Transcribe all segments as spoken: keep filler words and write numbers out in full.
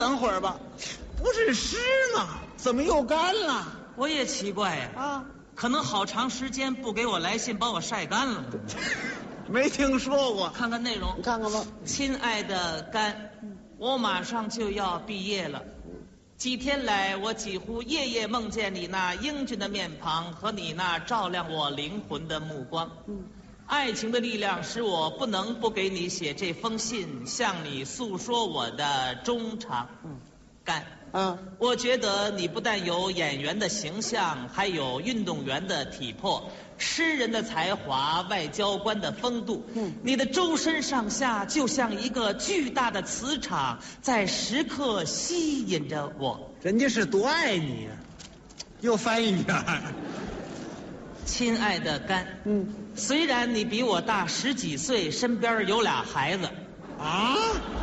等会儿吧，不是湿吗？怎么又干了？ 我也奇怪呀， 啊， 可能好长时间不给我来信，把我晒干了。 没听说过。 看看内容， 你看看吧。 亲爱的甘，我马上就要毕业了。几天来，我几乎夜夜梦见你那英俊的面庞和你那照亮我灵魂的目光。 嗯， 爱情的力量使我不能不给你写这封信，向你诉说我的衷肠。 嗯， 甘啊， 我觉得你不但有演员的形象，还有运动员的体魄，诗人的才华，外交官的风度。 嗯， 你的周身上下就像一个巨大的磁场，在时刻吸引着我。 人家是多爱你呀、又翻一遍。 亲爱的甘， 嗯， 虽然你比我大十几岁，身边有俩孩子， 啊，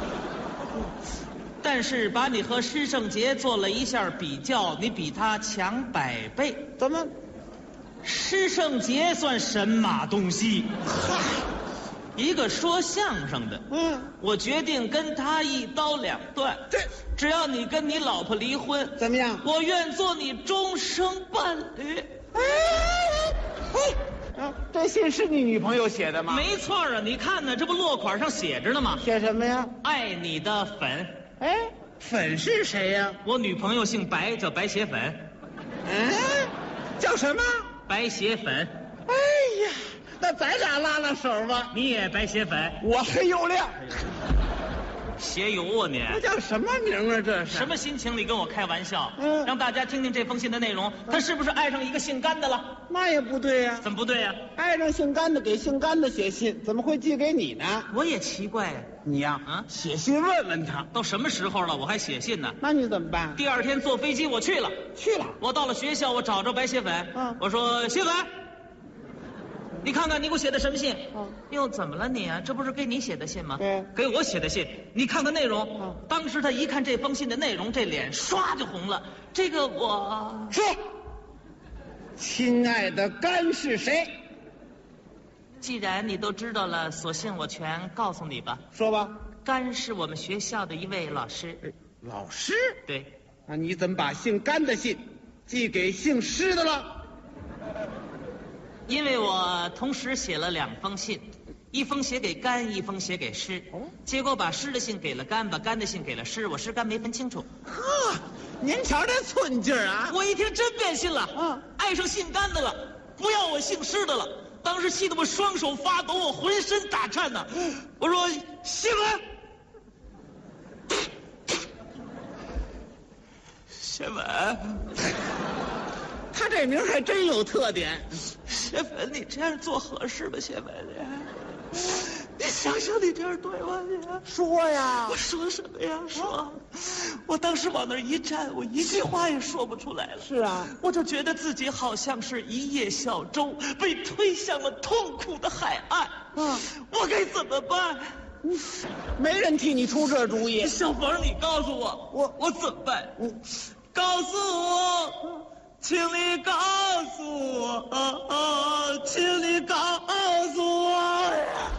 但是把你和施圣杰做了一下比较，你比他强百倍。 怎么？ 施圣杰算神马东西？ 嗨， 一个说相声的， 嗯， 我决定跟他一刀两断。 这只要你跟你老婆离婚， 怎么样？ 我愿做你终生伴侣。 哎哎，啊，这信是你女朋友写的吗？ 没错啊，你看呢，这不落款上写着呢吗？ 写什么呀？ 爱你的粉。 哎，粉是谁呀？ 我女朋友姓白，叫白血粉。 嗯，叫什么？ 白血粉。 哎呀，那咱俩拉拉手吧。 你也白血粉？ 我黑又亮。 血友啊你！ 这叫什么名啊？这是什么心情？你跟我开玩笑？ 嗯让大家听听这封信的内容，他是不是爱上一个姓甘的了？ 那也不对呀、 怎么不对呀、 爱上姓甘的给姓甘的写信，怎么会寄给你呢？ 我也奇怪呀， 你呀、 啊写信问问他。 都什么时候了，我还写信呢？ 那你怎么办？ 第二天坐飞机我去了， 去了。 我到了学校，我找着白血粉， 嗯我说血粉，你看看你给我写的什么信？ 嗯哟，怎么了你啊？这不是给你写的信吗？ 对给我写的信，你看看内容。 嗯当时他一看这封信的内容，这脸唰就红了。这个我说，亲爱的甘是谁？ 既然你都知道了，索性我全告诉你吧。 说吧。 甘是我们学校的一位老师。 老师。 对， 那你怎么把姓甘的信寄给姓施的了？ 因为我同时写了两封信，一封写给甘，一封写给施。 哦结果把施的信给了甘，把甘的信给了施，我施甘没分清楚。 呵，您瞧这寸劲儿啊！ 我一听真变心了， 嗯爱上姓甘的了，不要我姓施的了。当时气得我双手发抖，我浑身打颤呐。我说谢文，谢文， 他这名还真有特点。 谢文，你这样做合适吗？谢文，你想想你这样对我，你说呀我，说什么呀？说，我当时往那儿一站，我一句话也说不出来了。 是啊， 我就觉得自己好像是一叶小舟，被推向了痛苦的海岸。 嗯， 我该怎么办？ 没人替你出这主意。 小冯，你告诉我， 我我怎么办？ 嗯告诉我，请你告诉我，请你告诉我呀！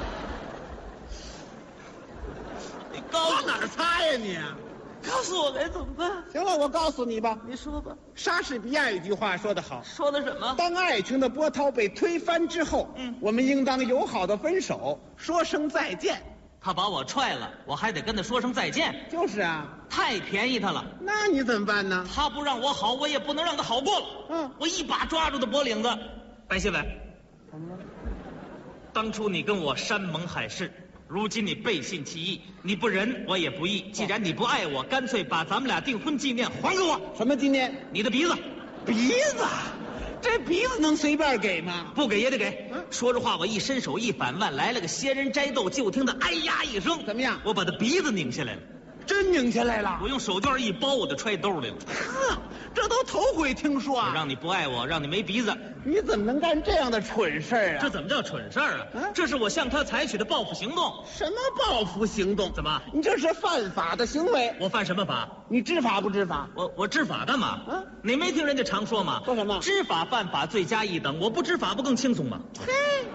你告诉往哪儿擦呀你？ 告诉我该怎么办？ 行了，我告诉你吧。 你说吧， 莎士比亚有句话说得好： 说的什么？ 当爱情的波涛被推翻之后， 嗯我们应当友好的分手，说声再见。 他把我踹了，我还得跟他说声再见， 就是啊， 太便宜他了。 那你怎么办呢？ 他不让我好，我也不能让他好过了。 嗯我一把抓住他脖领子，白新伟， 怎么了？ 当初你跟我山盟海誓，如今你背信弃义，你不仁我也不义。既然你不爱我，干脆把咱们俩订婚纪念还给我。 什么纪念？ 你的鼻子， 鼻子？这鼻子能随便给吗？ 不给也得给。 嗯说着话，我一伸手一反腕，来了个仙人摘豆，就听他哎呀一声， 怎么样我把他鼻子拧下来了， 真拧下来了。 我用手绢一包，我就揣兜里了。 呵，这都头回听说啊！ 我让你不爱我，让你没鼻子， 你怎么能干这样的蠢事儿啊？ 这怎么叫蠢事儿啊？ 嗯这是我向他采取的报复行动。 什么报复行动？ 怎么你这是犯法的行为？ 我犯什么法？ 你知法不知法？ 我我知法干嘛？ 嗯你没听人家常说吗？ 说什么知法犯法罪加一等，我不知法不更轻松吗？ 嘿，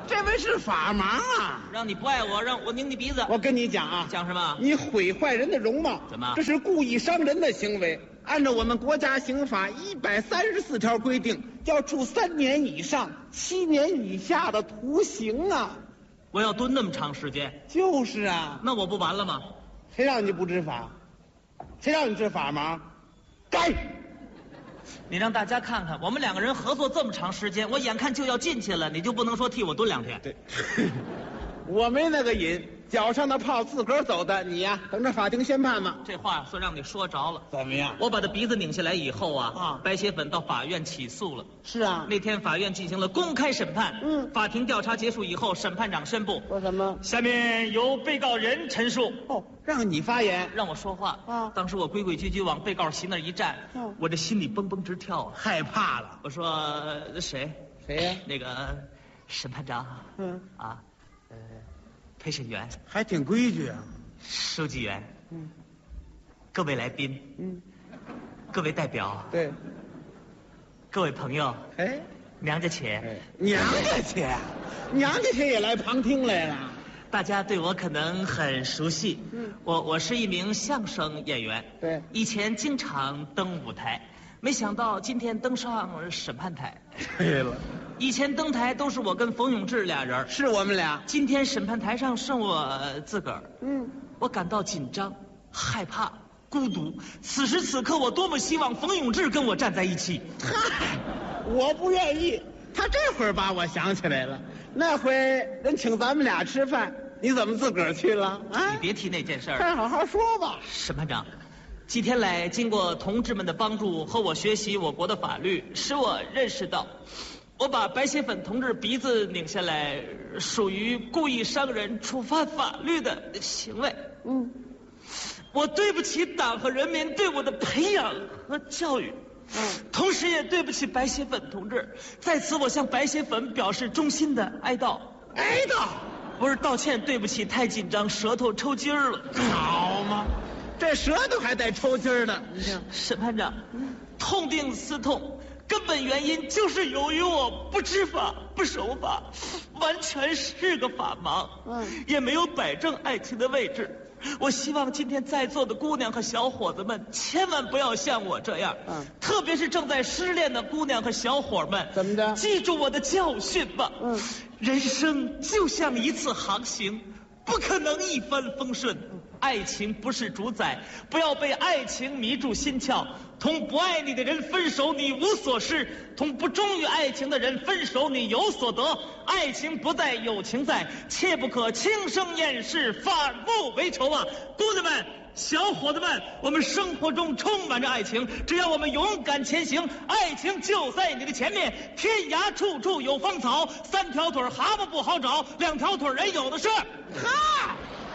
这位是法盲啊！ 让你不爱我，让我拧你鼻子。 我跟你讲啊， 讲什么？ 你毁坏人的容貌， 怎么这是故意伤人的行为。按照我们国家刑法一百三十四条规定，要处三年以上七年以下的徒刑啊！ 我要蹲那么长时间？ 就是啊， 那我不完了吗？ 谁让你不知法？谁让你知法盲？该！ 你让大家看看，我们两个人合作这么长时间，我眼看就要进去了，你就不能说替我蹲两天？ 对，我没那个瘾，脚上的泡自个儿走的。你呀，等着法庭宣判吧。 这话算让你说着了。 怎么样？ 我把他鼻子拧下来以后啊， 啊白血粉到法院起诉了。 是啊， 那天法院进行了公开审判。 嗯法庭调查结束以后，审判长宣布， 说什么？ 下面由被告人陈述。 哦，让你发言。 让我说话啊当时我规规矩矩往被告席那儿一站， 嗯我这心里蹦蹦直跳啊。 害怕了？ 我说呃谁？ 谁呀？ 那个审判长嗯， 啊，呃，陪审员、 还挺规矩啊。 书记员， 嗯各位来宾， 嗯， 各位代表， 对。 各位朋友， 哎娘家且， 哎，娘家去，娘家去也来旁听来了。 大家对我可能很熟悉。 嗯我我是一名相声演员， 对以前经常登舞台，没想到今天登上审判台。 对了， 以前登台都是我跟冯永志俩人， 是我们俩。 今天审判台上剩我自个儿， 嗯， 我感到紧张、害怕、孤独。此时此刻，我多么希望冯永志跟我站在一起。 嗨，我不愿意。他这会儿把我想起来了，那回人请咱们俩吃饭，你怎么自个儿去了啊？ 你别提那件事儿。 快好好说吧。 审判长，几天来，经过同志们的帮助和我学习我国的法律，使我认识到，我把白血粉同志鼻子拧下来，属于故意伤人、触犯法律的行为。 嗯， 我对不起党和人民对我的培养和教育。 嗯， 同时也对不起白血粉同志，在此我向白血粉表示衷心的哀悼。 挨到不是道歉，对不起，太紧张，舌头抽筋儿了。 好嘛，这舌头还带抽筋儿的，你听。 审判长，痛定思痛，根本原因就是由于我不知法、不守法，完全是个法盲， 嗯也没有摆正爱情的位置。我希望今天在座的姑娘和小伙子们千万不要像我这样， 嗯特别是正在失恋的姑娘和小伙们， 怎么着记住我的教训吧。 嗯人生就像一次航行，不可能一帆风顺。爱情不是主宰，不要被爱情迷住心窍。同不爱你的人分手，你无所失；同不忠于爱情的人分手，你有所得。爱情不在，有情在，切不可轻生厌世，反目为仇啊！姑娘们，小伙子们，我们生活中充满着爱情，只要我们勇敢前行，爱情就在你的前面。天涯处处有芳草，三条腿蛤蟆不好找，两条腿人有的是。 哈，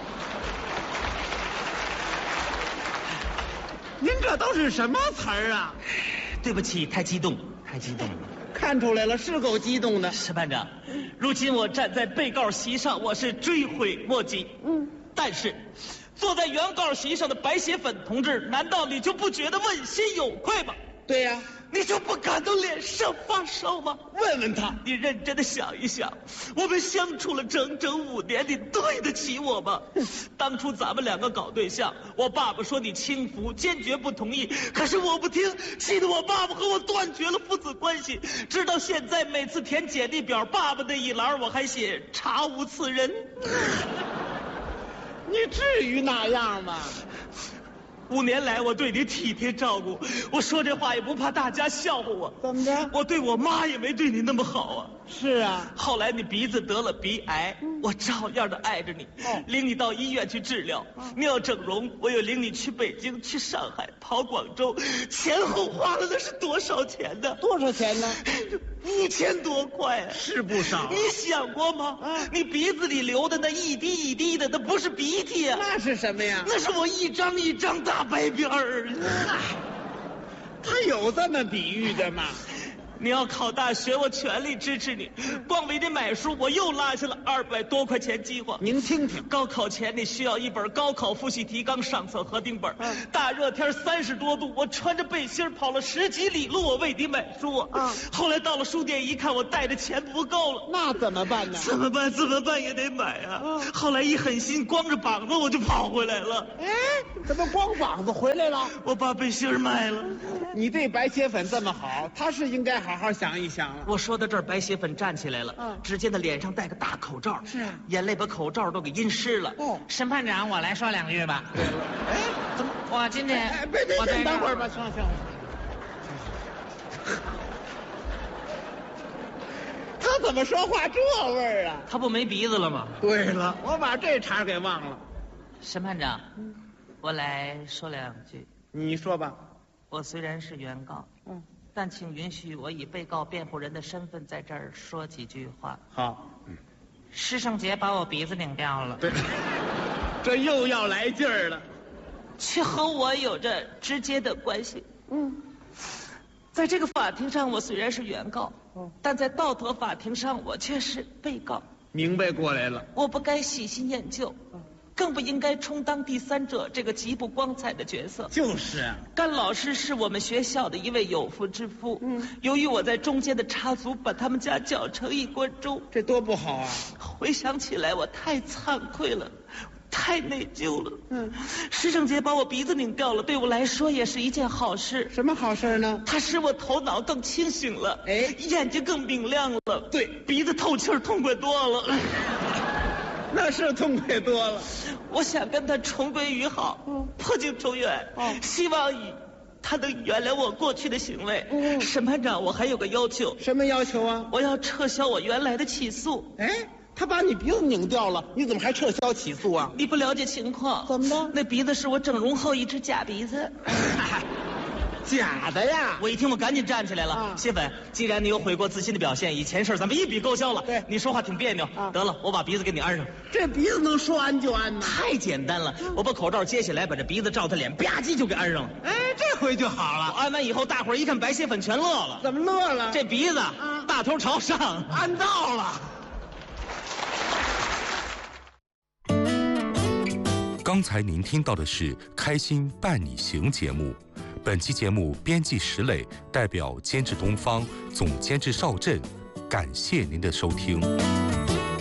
您这都是什么词儿啊？ 对不起，太激动，太激动了。 看出来了，是够激动的。 审判长，如今我站在被告席上，我是追悔莫及。 嗯， 但是，坐在原告席上的白血粉同志，难道你就不觉得问心有愧吗？ 对呀、 你就不感到脸上发烧吗？ 问问他。 你认真的想一想，我们相处了整整五年，你对得起我吗？当初咱们两个搞对象，我爸爸说你轻浮，坚决不同意，可是我不听，气得我爸爸和我断绝了父子关系。直到现在，每次填简历表，爸爸那一栏我还写查无此人。 你至于那样吗？ 五年来，我对你体贴照顾，我说这话也不怕大家笑话我。 怎么着？ 我对我妈也没对你那么好啊。 是啊。 后来你鼻子得了鼻癌，我照样的爱着你， 哦领你到医院去治疗。你要整容，我又领你去北京、去上海、跑广州，前后花了那是多少钱呢？ 多少钱呢？ 五千多块啊， 是不少。 你想过吗？ 啊你鼻子里流的那一滴一滴的，那不是鼻涕啊， 那是什么呀？ 那是我一张一张大白边儿。 他有这么比喻的吗？ 你要考大学，我全力支持你。光为你买书，我又落下了二百多块钱计划。 您听听， 高考前你需要一本高考复习提纲上册核定本。 嗯、 大热天三十多度，我穿着背心跑了十几里路，我为你买书啊。 嗯、 后来到了书店一看，我带的钱不够了， 那怎么办呢？ 怎么办？怎么办也得买啊。嗯、后来一狠心，光着膀子我就跑回来了。 哎，怎么光膀子回来了？ 我把背心卖了。 你对白血粉这么好，他是应该好好想一想了。 我说到这儿，白血粉站起来了， 嗯， 只见他脸上戴个大口罩， 是啊， 眼泪把口罩都给阴湿了。 哦， 审判长，我来说两句吧。 对了，哎， 怎么？我今天…… 哎，别别别，等会儿吧，行行。他怎么说话这味儿啊？ 他不没鼻子了吗？ 对了，我把这茬给忘了。 审判长，嗯，我来说两句。 你说吧。 我虽然是原告，嗯，但请允许我以被告辩护人的身份在这儿说几句话。 好。嗯。 施圣杰把我鼻子拧掉了。 对。这又要来劲儿了。 却和我有着直接的关系。嗯。在这个法庭上，我虽然是原告，哦，但在道德法庭上，我却是被告。 明白过来了。 我不该喜新厌旧。嗯，更不应该充当第三者这个极不光彩的角色。 就是啊， 甘老师是我们学校的一位有妇之夫。嗯，由于我在中间的插足，把他们家搅成一锅粥， 这多不好啊！ 回想起来，我太惭愧了，太内疚了。 嗯， 施圣杰把我鼻子拧掉了，对我来说也是一件好事。 什么好事呢？ 它使我头脑更清醒了，哎，眼睛更明亮了。 对， 鼻子透气儿痛快多了。 那是痛快多了。 我想跟他重归于好，嗯，破镜重圆。哦，希望以他能原谅我过去的行为。嗯，审判长，我还有个要求。 什么要求啊？ 我要撤销我原来的起诉。 哎，他把你鼻子拧掉了，你怎么还撤销起诉啊？ 你不了解情况。 怎么的？ 那鼻子是我整容后一只假鼻子。 假的呀！ 我一听，我赶紧站起来了。啊，谢粉，既然你有悔过自新的表现，以前事咱们一笔勾销了。 对， 你说话挺别扭。啊，得了，我把鼻子给你安上。 这鼻子能说安就安呢？ 太简单了，嗯，我把口罩揭下来，把这鼻子照他脸，吧唧就给安上了。 哎，这回就好了。 我安完以后，大伙儿一看白血粉全乐了。 怎么乐了？ 这鼻子啊，大头朝上， 安到了。 刚才您听到的是《开心伴你行》节目。本期节目编辑石磊，代表监制东方，总监制邵震，感谢您的收听。